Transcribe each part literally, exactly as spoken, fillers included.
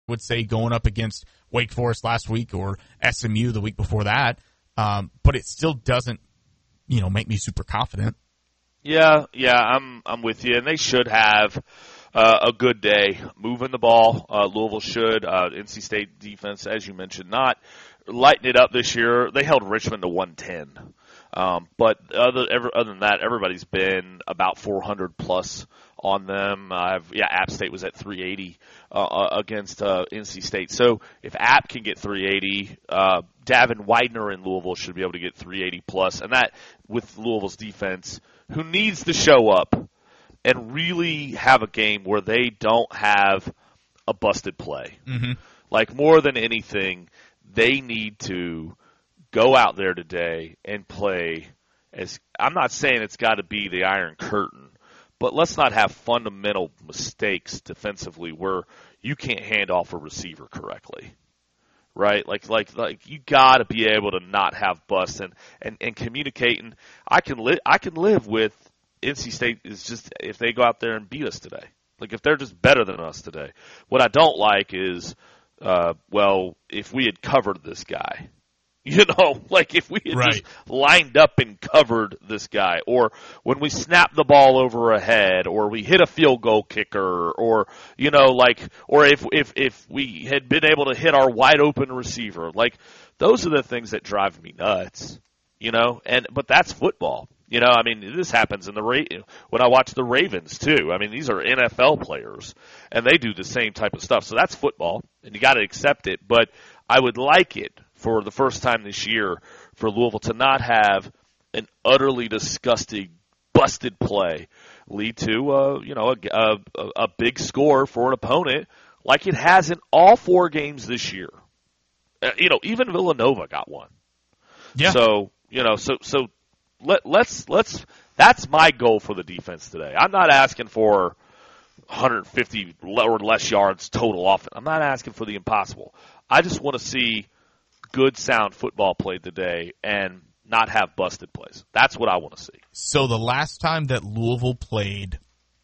would say going up against Wake Forest last week or S M U the week before that. Um, but it still doesn't, you know, make me super confident. Yeah, yeah, I'm I'm with you, and they should have uh, a good day moving the ball. Uh, Louisville should. Uh, N C State defense, as you mentioned, not lighting it up this year. They held Richmond to one ten. Um, but other every, other than that, everybody's been about four hundred plus on them. I've yeah, App State was at three eighty uh, against uh, N C State. So if App can get three eighty, uh, Davin Widener in Louisville should be able to get three eighty plus, and that with Louisville's defense, who needs to show up and really have a game where they don't have a busted play. Mm-hmm. Like more than anything, they need to go out there today and play as I'm not saying it's got to be the Iron Curtain, but let's not have fundamental mistakes defensively where you can't hand off a receiver correctly. Right? Like like like you got to be able to not have busts and, and, and communicating. I can li- I can live with N C State is just if they go out there and beat us today. Like if they're just better than us today. What I don't like is uh, well, if we had covered this guy. You know, like if we had right. just lined up and covered this guy, or when we snap the ball over a head, or we hit a field goal kicker, or, you know, like, or if, if, if we had been able to hit our wide open receiver, like those are the things that drive me nuts, you know, and, but that's football. You know, I mean, this happens in the Ra- when I watch the Ravens too. I mean, these are N F L players and they do the same type of stuff. So that's football and you got to accept it, but I would like it for the first time this year for Louisville to not have an utterly disgusting, busted play lead to, uh, you know, a, a, a big score for an opponent like it has in all four games this year. Uh, you know, even Villanova got one. Yeah. So, you know, so so let, let's let's that's my goal for the defense today. I'm not asking for one hundred fifty or less yards total offense. I'm not asking for the impossible. I just want to see good, sound football played today and not have busted plays. That's what I want to see. So the last time that Louisville played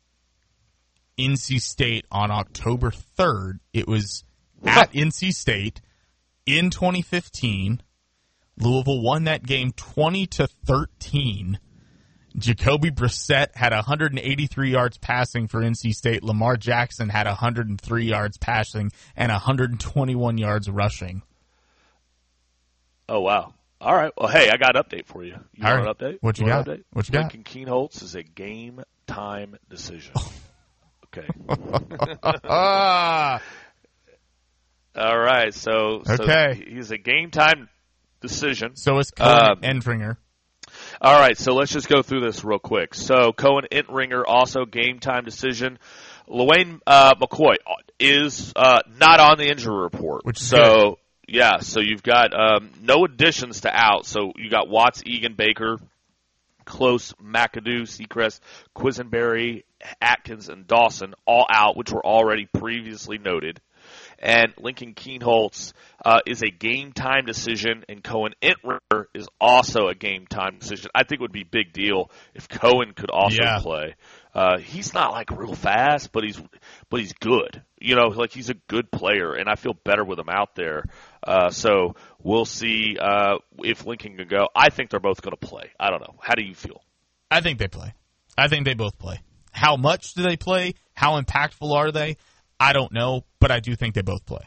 N C State on October third, it was at N C State in twenty fifteen. Louisville won that game twenty to thirteen. Jacoby Brissett had one hundred eighty-three yards passing for N C State. Lamar Jackson had one hundred three yards passing and one hundred twenty-one yards rushing. Oh, wow. All right. Well, hey, I got an update for you. You All want right. an update? What you, you got? Update? What you got? Lincoln Keenholz is a game-time decision. Okay. Ah. All right. So, okay. so he's a game-time decision. So is Cohen um, Endringer. All right. So let's just go through this real quick. So Cohen Endringer, also game-time decision. Lewayne uh, McCoy is uh, not on the injury report. Which is so. good. Yeah, so you've got um, no additions to out. So you got Watts, Egan, Baker, Close, McAdoo, Seacrest, Quisenberry, Atkins, and Dawson all out, which were already previously noted. And Lincoln Keenholz uh, is a game-time decision, and Cohen Entner is also a game-time decision. I think it would be a big deal if Cohen could also yeah. play. Uh, he's not like real fast, but he's but he's good. You know, like he's a good player, and I feel better with him out there. Uh, so we'll see uh, if Lincoln can go. I think they're both going to play. I don't know. How do you feel? I think they play. I think they both play. How much do they play? How impactful are they? I don't know, but I do think they both play.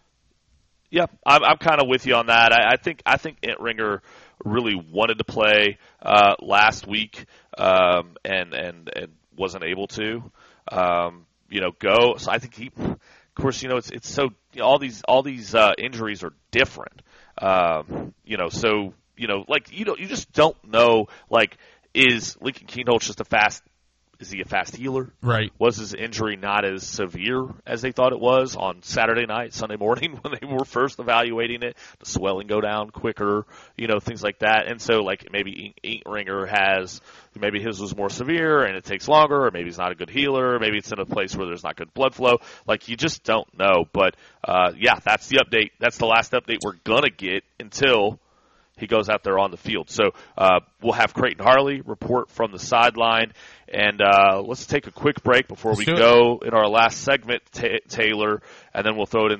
Yeah, I'm, I'm kind of with you on that. I, I think I think Entringer really wanted to play uh, last week um, and and and wasn't able to. Um, you know, go. So I think he. Of course, you know it's it's so you know, all these all these uh, injuries are different. Um, you know, so you know, like you know, you just don't know. Like, is Lincoln Keenholz just a fast? Is he a fast healer? Right. Was his injury not as severe as they thought it was on Saturday night, Sunday morning when they were first evaluating it? The swelling go down quicker, you know, things like that. And so, like, maybe Entner has, maybe his was more severe and it takes longer, or maybe he's not a good healer, or maybe it's in a place where there's not good blood flow. Like, you just don't know. But, uh, yeah, that's the update. That's the last update we're going to get until he goes out there on the field. So uh, we'll have Creighton Harley report from the sideline. And uh, let's take a quick break before let's we go in our last segment, ta- Taylor, and then we'll throw it in